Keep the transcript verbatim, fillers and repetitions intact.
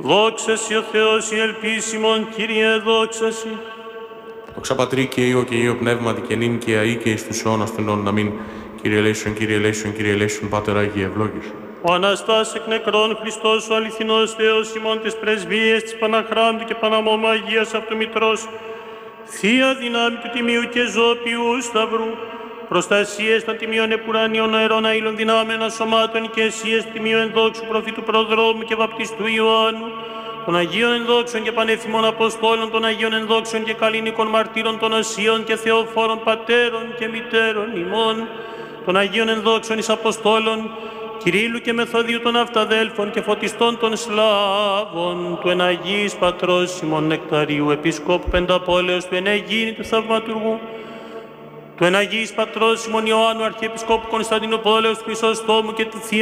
Δόξα Συ ο Θεός, η ελπίσιμον, Κύριε, δόξα Συ. Δόξα Πατρί και Υιό και Υιό Πνεύματι και νυν και αεί και εις τους αιώνας των αιώνων. Αμήν. Κύριε ελέησον, Κύριε ελέησον, Κύριε ελέησον, Πάτερ Άγιε ευλόγησον. Ο Αναστάς εκ νεκρών Χριστός, ο αληθινός Θεός ημών της πρεσβείας της Παναχράντου και Παναμόμου Αγίας Αυτού Μητρός, Θεία δυνάμει του Τιμίου και Ζώπιου Σταυρού, προστασίες των Τιμίων Επουρανίων αερών αήλων δυνάμεων σωμάτων και αισίες του Τιμίου ενδόξου προφήτου προδρόμου και βαπτιστού Ιωάννου, των Αγίων ενδόξων και πανεύθυμων Αποστόλων, των Αγίων ενδόξων και καλλινικών μαρτύρων, των Οσίων και Θεοφόρων πατέρων και μητέρων ημών, των Αγίων ενδόξων εις Αποστόλων, Κυρίλλου και Μεθοδίου των Αυταδέλφων και φωτιστών των Σλάβων, του Εναγίης Πατρός ημών Νεκταρίου, Επισκόπου Πενταπόλεως, του Ενεγίνη του Θαυματουργού, του Εναγίης Πατρός ημών Ιωάννου Αρχιεπισκόπου Κωνσταντινούπολεως, του Χρυσόστομου και του Θεία